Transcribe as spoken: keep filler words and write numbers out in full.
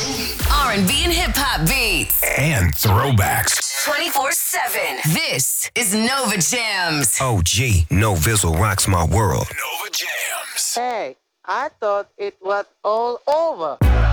R and B and hip-hop beats. And throwbacks. twenty-four seven. This is Nova Jams. O G, No Vizzle rocks my world. Nova Jams. Hey, I thought it was all over.